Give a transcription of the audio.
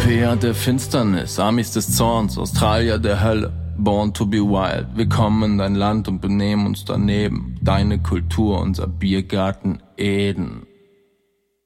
Europäer der Finsternis, Amis des Zorns, Australier der Hölle, born to be wild. Wir kommen in dein Land und benehmen uns daneben. Deine Kultur, unser Biergarten Eden.